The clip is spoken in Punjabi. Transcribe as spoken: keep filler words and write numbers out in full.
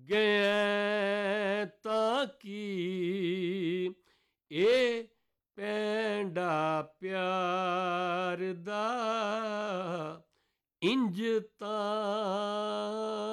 ਗਏ ਤਾਂ ਕੀ ਇਹ ਪੈਂਡਾ ਪਿਆਰ ਦਾ ਇੰਜ ਤਾਂ